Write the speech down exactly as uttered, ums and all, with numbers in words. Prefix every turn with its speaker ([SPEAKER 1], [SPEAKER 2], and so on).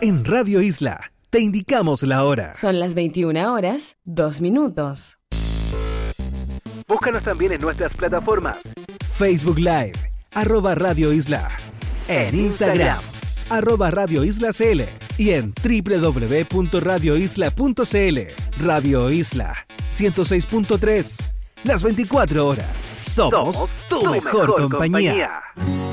[SPEAKER 1] En Radio Isla te indicamos la hora.
[SPEAKER 2] Son las veintiuna horas, dos minutos.
[SPEAKER 1] Búscanos también en nuestras plataformas. Facebook Live, arroba Radio Isla. En Instagram, arroba Radio Isla C L. Y en doble u doble u doble u punto radio isla punto c l. Radio Isla, ciento seis punto tres. Las veinticuatro horas. Somos, Somos tu, tu mejor, mejor compañía. compañía.